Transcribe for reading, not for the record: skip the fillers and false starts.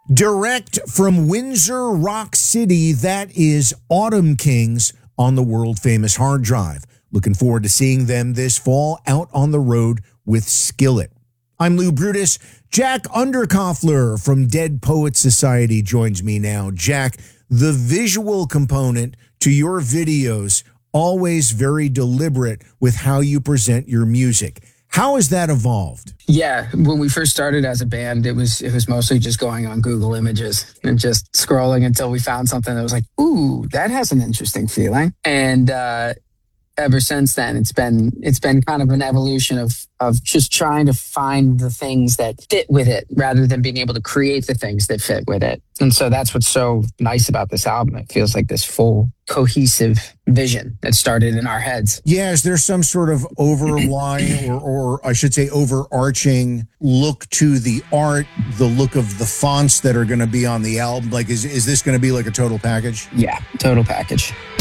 Direct from Windsor Rock City, that is Autumn Kings on the world-famous hard drive. Looking forward to seeing them this fall out on the road with Skillet. I'm Lou Brutus. Jack Underkoffler from Dead Poets Society joins me now. Jack, the visual component to your videos, always very deliberate with how you present your music. How has that evolved? Yeah, when we first started as a band, it was mostly just going on Google Images and just scrolling until we found something that was like, ooh, that has an interesting feeling. And ever since then, it's been kind of an evolution of just trying to find the things that fit with it rather than being able to create the things that fit with it. And so that's what's so nice about this album. It feels like this full cohesive vision that started in our heads. Yeah, is there some sort of overlying or I should say overarching look to the art, the look of the fonts that are going to be on the album? Like, is this going to be like a total package? Yeah, total package.